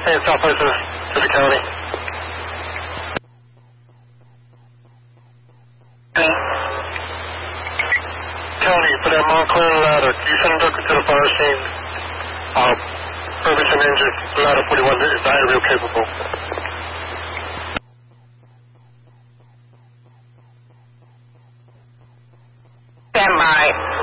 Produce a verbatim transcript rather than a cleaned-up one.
Hey, Southwest of the county. And county, for that Montclair ladder, you send a to the fire scene. Uh, Ferguson engine, ladder forty-one is not aerial capable. Stand by.